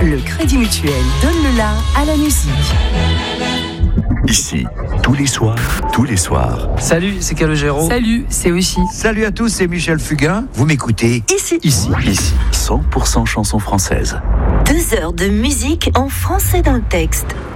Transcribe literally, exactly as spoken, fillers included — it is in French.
Le Crédit Mutuel donne le la à la musique. Ici, tous les soirs, tous les soirs. Salut, c'est Calogero. Salut, c'est aussi. Salut à tous, c'est Michel Fugain. Vous m'écoutez Ici. Ici. Ici, cent pour cent chansons françaises. Deux heures de musique en français dans le texte.